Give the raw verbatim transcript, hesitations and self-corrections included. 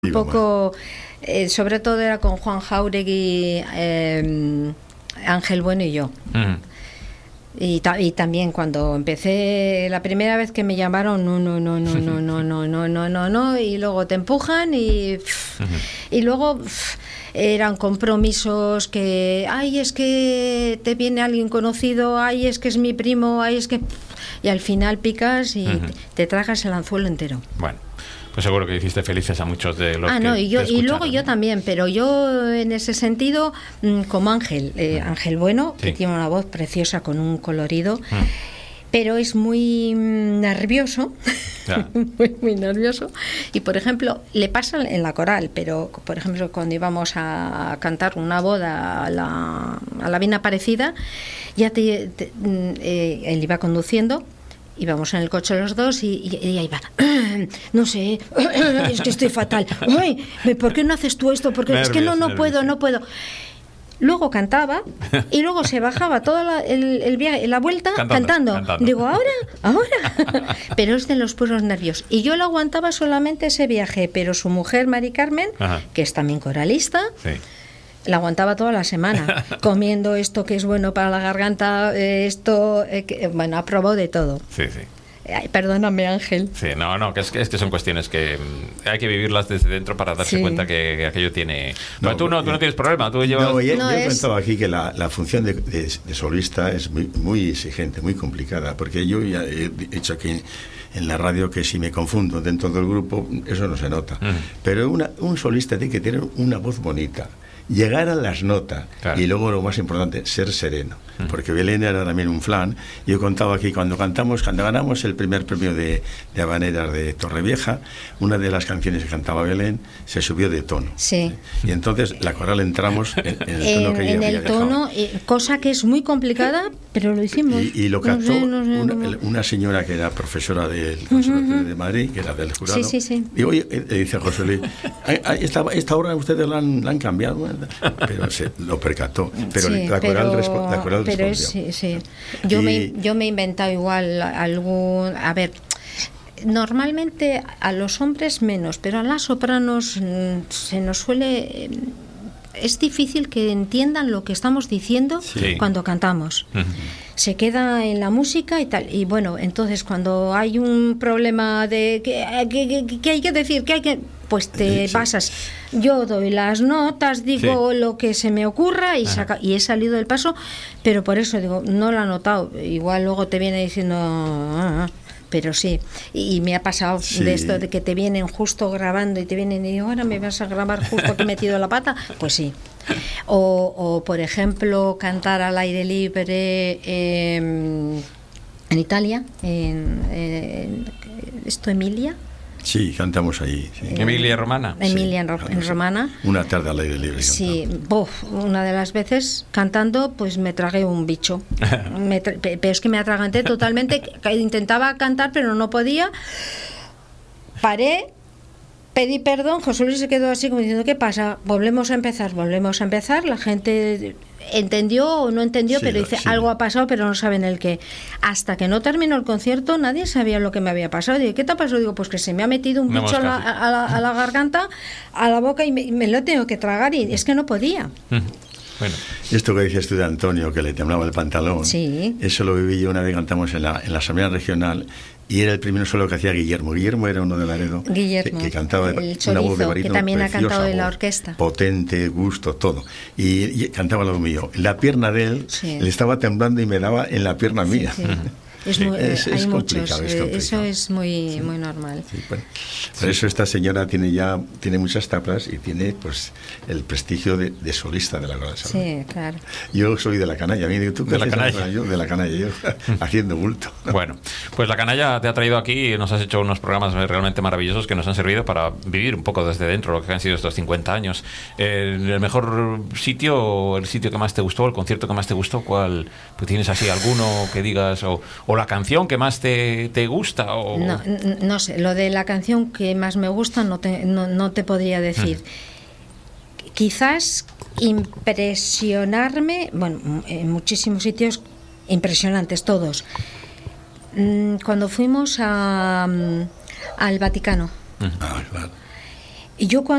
Un poco, eh, sobre todo era con Juan Jáuregui, eh, Ángel Bueno y yo. Uh-huh. Y, ta- y también cuando empecé, la primera vez que me llamaron, no, no, no, no, no, no, no, no, no, no, no, y luego te empujan y, pff, uh-huh. y luego pff, eran compromisos que, ay, es que te viene alguien conocido, ay, es que es mi primo, ay, es que... Y al final picas y uh-huh. te, te tragas el anzuelo entero. Bueno. Pues seguro que hiciste felices a muchos de los ah, que no, y, yo, te y luego yo también, pero yo en ese sentido, como Ángel, eh, Ángel Bueno, sí. que tiene una voz preciosa con un colorido, mm. pero es muy nervioso, yeah. muy, muy nervioso. Y por ejemplo, le pasa en la coral, pero por ejemplo, cuando íbamos a cantar una boda a la, a la Bien Aparecida, ya te, te, eh, él iba conduciendo. Íbamos en el coche los dos y, y, y ahí va, no sé, es que estoy fatal. Ay, ¿por qué no haces tú esto? Porque nervios, es que no, no nervios. puedo, no puedo. Luego cantaba y luego se bajaba toda la, el, el viaje, la vuelta cantando, cantando. cantando. Digo, ahora, ahora. Pero es de los puros nervios. Y yo lo aguantaba solamente ese viaje, pero su mujer, Mari Carmen, Ajá. que es también coralista, sí. la aguantaba toda la semana, comiendo esto que es bueno para la garganta, eh, esto, eh, que, bueno, aprobó de todo. Sí, sí. Ay, perdóname, Ángel. Sí, no, no, que es, es que son cuestiones que hay que vivirlas desde dentro para darse sí. cuenta que, que aquello tiene... No, tú, no, tú no tienes problema, tú llevas... No, yo, no yo he es... comentado aquí que la, la función de, de, de solista es muy, muy exigente, muy complicada, porque yo ya he dicho aquí en la radio que si me confundo dentro del grupo, eso no se nota. Uh-huh. Pero una, un solista tiene que tener una voz bonita, llegar a las notas, claro. y luego lo más importante, ser sereno, uh-huh. porque Belén era también un flan. Yo he contado aquí cuando cantamos, cuando ganamos el primer premio de, de habaneras de Torrevieja, una de las canciones que cantaba Belén se subió de tono, sí. ¿sí? Y entonces la coral entramos en, en el tono en, que ella en había el tono, eh, cosa que es muy complicada, pero lo hicimos. Y, y lo captó no sé, no sé, una, no. una señora que era profesora del Conservatorio uh-huh. de Madrid, que era del jurado. Sí, sí, sí. Y oye, le dice a José Luis, esta, esta obra ustedes la han, la han cambiado, pero se lo percató. Pero sí, la coral, pero, respo- la coral pero respondió. Es, sí, sí. Yo, y, me, yo me he inventado igual algún... A ver, normalmente a los hombres menos, pero a las sopranos se nos suele... Es difícil que entiendan lo que estamos diciendo sí. cuando cantamos. Uh-huh. Se queda en la música y tal. Y bueno, entonces cuando hay un problema de que, que, que, que hay que decir, que hay que... pues te sí. pasas. Yo doy las notas, digo sí. lo que se me ocurra y, saca, y he salido del paso, pero por eso digo, no lo he notado. Igual luego te viene diciendo... Ah, ah. Pero sí, y, y me ha pasado sí. de esto de que te vienen justo grabando y te vienen y digo, ahora me vas a grabar justo que he metido la pata, pues sí. O, o por ejemplo, cantar al aire libre eh, en Italia, en, en esto Emilia. Sí, cantamos ahí. Sí. Eh, Emilia Romana. Emilia sí, en, en Romana. Una tarde al aire libre. Sí, bof, una de las veces cantando, pues me tragué un bicho. me tra- pero es que me atraganté totalmente. Intentaba cantar, pero no podía. Paré, pedí perdón. José Luis se quedó así como diciendo, ¿qué pasa? Volvemos a empezar, volvemos a empezar. La gente entendió o no entendió, sí, pero dice, sí. algo ha pasado, pero no saben el qué. Hasta que no terminó el concierto, nadie sabía lo que me había pasado. Digo, ¿qué te ha pasado? Digo, pues que se me ha metido un Una bicho a la, a, la, a la garganta, a la boca y me, me lo he tenido que tragar y es que no podía. Bueno. Esto que dices tú de Antonio, que le temblaba el pantalón, sí. eso lo viví yo una vez, cantamos en la, en la Asamblea Regional. Y era el primero solo que hacía Guillermo. Guillermo era uno de Laredo Guillermo, que, que cantaba el una voz de barítono que también preciosa, ha cantado en la voz, orquesta. Potente, gusto, todo. Y, y cantaba lo mío. La pierna de él sí. le estaba temblando y me daba en la pierna sí, mía. Sí. Es muy, es, hay es muchos, es eso es muy, sí. muy normal. Sí, bueno. Por eso esta señora tiene ya tiene muchas tablas y tiene pues el prestigio de, de solista de la Coral Salvaje. Sí, claro. Yo soy de la canalla, mira, tú de la canalla, yo de la canalla, yo haciendo bulto. Bueno, pues la canalla te ha traído aquí y nos has hecho unos programas realmente maravillosos que nos han servido para vivir un poco desde dentro lo que han sido estos cincuenta años. Eh, el mejor sitio, el sitio que más te gustó, el concierto que más te gustó, ¿cuál? Pues tienes así alguno que digas o o la canción que más te, te gusta o... no, no sé, lo de la canción que más me gusta no te, no, no te podría decir. Mm. Quizás impresionarme, bueno, en muchísimos sitios impresionantes todos. Cuando fuimos a, al Vaticano, ah, claro. Y yo cuando